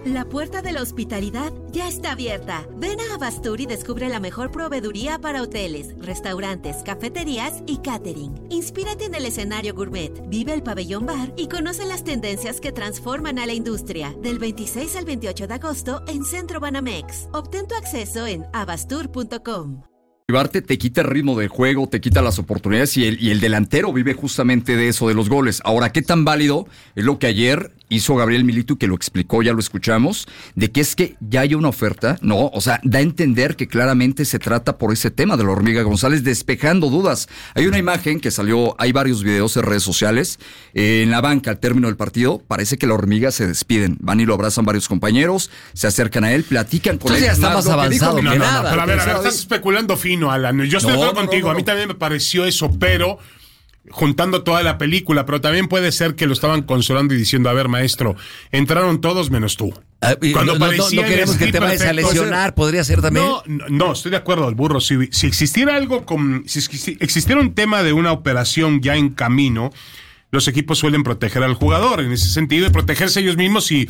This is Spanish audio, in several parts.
La puerta de la hospitalidad ya está abierta. Ven a Abastur y descubre la mejor proveeduría para hoteles, restaurantes, cafeterías y catering. Inspírate en el escenario gourmet, vive el pabellón bar y conoce las tendencias que transforman a la industria. Del 26 al 28 de agosto en Centro Banamex. Obtén tu acceso en abastur.com. Te quita el ritmo del juego, te quita las oportunidades y el delantero vive justamente de eso, de los goles. Ahora, ¿qué tan válido es lo que ayer hizo Gabriel Milito y que lo explicó, ya lo escuchamos, de que es que ya hay una oferta? No, o sea, da a entender que claramente se trata por ese tema de la Hormiga González, despejando dudas. Hay una imagen que salió, hay varios videos en redes sociales, en la banca al término del partido, parece que la Hormiga se despiden, van y lo abrazan varios compañeros, se acercan a él, platican con él. Entonces ya está más avanzado que nada. Pero a ver, estás especulando fino, Alan. Yo estoy de acuerdo contigo, a mí también me pareció eso, pero juntando toda la película, pero también puede ser que lo estaban consolando y diciendo, a ver, maestro, entraron todos menos tú. Cuando no queremos que te vayas a lesionar, podría ser también. No, estoy de acuerdo, el burro. Si existiera algo si existiera un tema de una operación ya en camino, los equipos suelen proteger al jugador en ese sentido, de protegerse ellos mismos si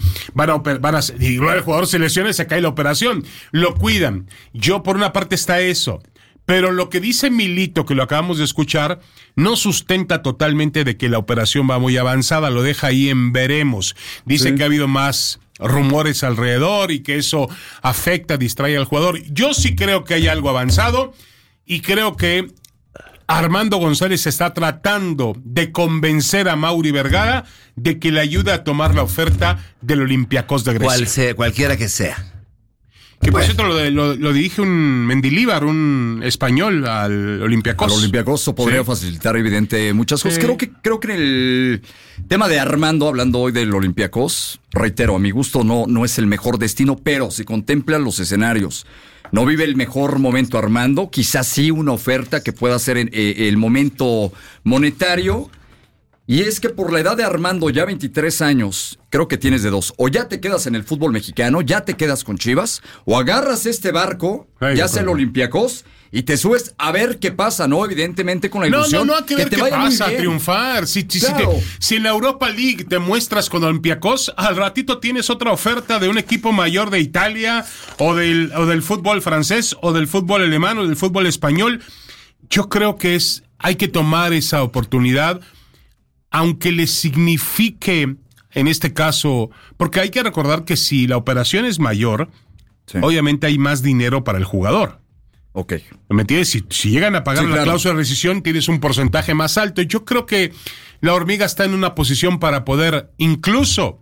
y luego el jugador se lesiona y se cae la operación. Lo cuidan. Yo, por una parte, está eso. Pero lo que dice Milito, que lo acabamos de escuchar, no sustenta totalmente de que la operación va muy avanzada, lo deja ahí en veremos. Dice que ha habido más rumores alrededor y que eso afecta, distrae al jugador. Yo sí creo que hay algo avanzado y creo que Armando González está tratando de convencer a Mauri Vergara de que le ayude a tomar la oferta del Olympiacos de Grecia. Cualquiera que sea. Que por cierto lo dirige un Mendilíbar, un español al Olympiacos. Al Olympiacos eso podría facilitar evidente muchas cosas. Creo que en el tema de Armando, hablando hoy del Olympiacos, reitero, a mi gusto no es el mejor destino, pero si contemplan los escenarios, no vive el mejor momento Armando, quizás sí una oferta que pueda ser el momento monetario. Y es que por la edad de Armando, ya 23 años, creo que tienes de dos. O ya te quedas en el fútbol mexicano, ya te quedas con Chivas, o agarras este barco, ya sea el Olympiacos, y te subes a ver qué pasa, ¿no? Evidentemente con la ilusión. No, hay que ver qué pasa, a triunfar. Si en la Europa League te muestras con Olympiacos, al ratito tienes otra oferta de un equipo mayor de Italia, o del fútbol francés, o del fútbol alemán, o del fútbol español. Yo creo que hay que tomar esa oportunidad, aunque le signifique, en este caso, porque hay que recordar que si la operación es mayor, obviamente hay más dinero para el jugador. Ok. ¿Me entiendes? Si llegan a pagar la cláusula de rescisión, tienes un porcentaje más alto. Yo creo que la Hormiga está en una posición para poder incluso,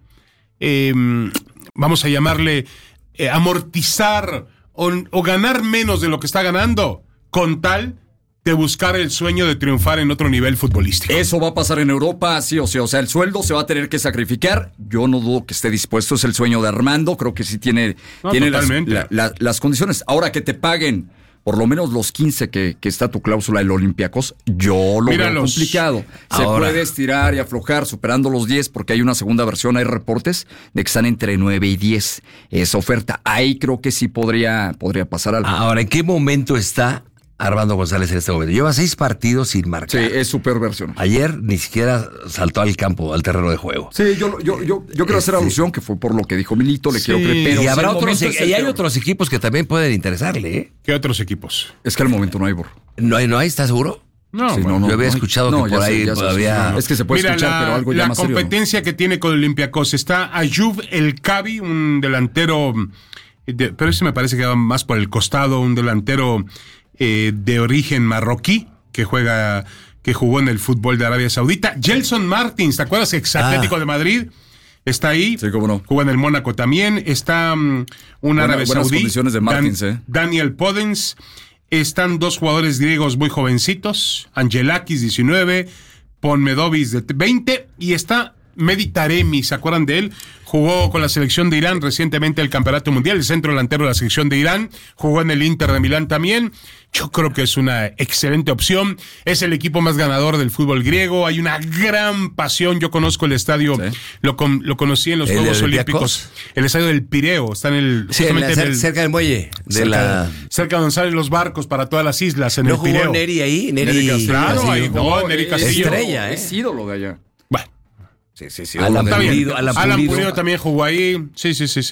vamos a llamarle, amortizar o ganar menos de lo que está ganando, con tal de buscar el sueño de triunfar en otro nivel futbolístico. Eso va a pasar en Europa, sí o sí. O sea, el sueldo se va a tener que sacrificar. Yo no dudo que esté dispuesto. Es el sueño de Armando. Creo que sí tiene las condiciones. Ahora que te paguen por lo menos los 15 que está tu cláusula del Olympiacos, yo lo veo complicado. Se puede estirar y aflojar superando los 10 porque hay una segunda versión, hay reportes de que están entre 9 y 10 esa oferta. Ahí creo que sí podría pasar algo. Ahora, ¿en qué momento está Armando González en este momento? Lleva 6 partidos sin marcar. Sí, es su peor versión. Ayer ni siquiera saltó al campo, al terreno de juego. Sí, yo quiero hacer alusión, que fue por lo que dijo Milito, le quiero creer. Pero y hay otros equipos que también pueden interesarle, ¿eh? ¿Qué otros equipos? Es que al momento no hay, Bor. ¿No hay? ¿Estás seguro? No, sí, bueno, yo había escuchado que por ahí todavía... Es que se puede escuchar, pero algo ya más serio. La competencia que tiene con Olympiacos está Ayoub El Kabi, un delantero, pero ese me parece que va más por el costado, un delantero de origen marroquí que jugó en el fútbol de Arabia Saudita. Gelson Martins, ¿te acuerdas? Ex Atlético de Madrid. Está ahí. Sí, cómo no. Juega en el Mónaco también. Está un árabe saudí. Condiciones de Martins, Daniel Podens. Están 2 jugadores griegos muy jovencitos. Angelakis, 19. Ponmedovis, de 20. Y está Mehdi Taremi, ¿se acuerdan de él? Jugó con la selección de Irán recientemente el Campeonato Mundial, el centro delantero de la selección de Irán. Jugó en el Inter de Milán también. Yo creo que es una excelente opción. Es el equipo más ganador del fútbol griego. Hay una gran pasión. Yo conozco el estadio, lo conocí en los Juegos Olímpicos. El estadio del Pireo. Está en el... cerca del muelle. Cerca donde salen los barcos para todas las islas, en el Pireo. ¿No jugó Neri ahí? Neri Castillo. Claro, ahí jugó Neri Castillo. Estrella, Es ídolo de allá. Bueno. Sí. Alan Pulido también jugó ahí. Sí.